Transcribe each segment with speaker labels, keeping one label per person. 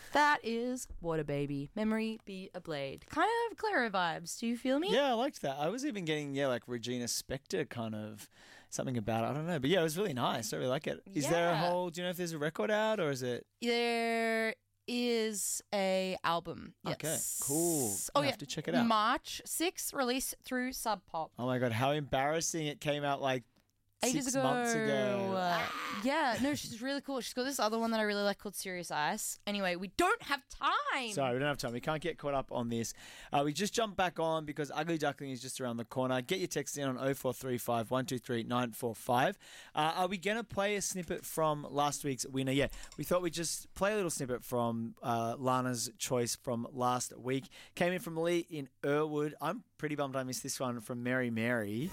Speaker 1: That is Water Baby. Memory Be a Blade. Kind of Clara vibes. Do you feel me?
Speaker 2: Yeah, I liked that. I was even getting, like Regina Spektor kind of something about it. I don't know. But yeah, it was really nice. I really like it. Is there a whole, do you know if there's a record out or is it?
Speaker 1: There is a album. Yes.
Speaker 2: Okay, cool.
Speaker 1: Oh,
Speaker 2: I have to check it out.
Speaker 1: March 6th, release through Sub Pop.
Speaker 2: Oh my God, how embarrassing. It came out like
Speaker 1: ages
Speaker 2: 6
Speaker 1: ago.
Speaker 2: months ago.
Speaker 1: Yeah, no, she's really cool. She's got this other one that I really like called Serious Ice. Anyway, we don't have time.
Speaker 2: Sorry, we don't have time. We can't get caught up on this. We just jumped back on because Ugly Duckling is just around the corner. Get your text in on 0435 123 945. Are we going to play a snippet from last week's winner? Yeah, we thought we'd just play a little snippet from Lana's choice from last week. Came in from Lee in Earwood. I'm pretty bummed I missed this one from Mary Mary.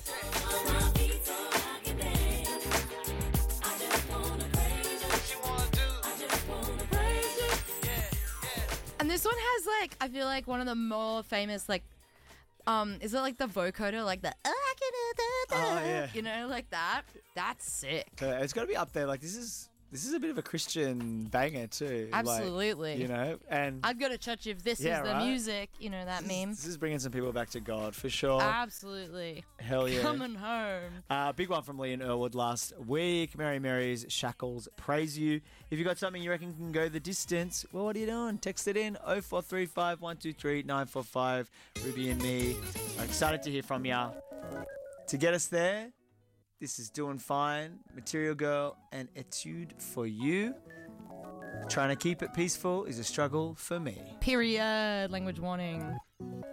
Speaker 1: And this one has I feel like one of the more famous is it like the vocoder, like the
Speaker 2: yeah.
Speaker 1: you know, like that? That's sick.
Speaker 2: It's got to be up there. Like this is a bit of a Christian banger too.
Speaker 1: Absolutely.
Speaker 2: You know, and
Speaker 1: I'd go to church if this is the music, you know, that meme.
Speaker 2: This is bringing some people back to God for sure.
Speaker 1: Absolutely.
Speaker 2: Hell yeah.
Speaker 1: Coming home.
Speaker 2: Big one from Lee and Earwood last week. Mary Mary's Shackles Praise You. If you got something you reckon can go the distance, well, what are you doing? Text it in 0435 123 945. Ruby and me are excited to hear from you. To get us there, this is Doing Fine, Material Girl, and Etude for You. Trying to keep it peaceful is a struggle for me.
Speaker 1: Period. Language warning.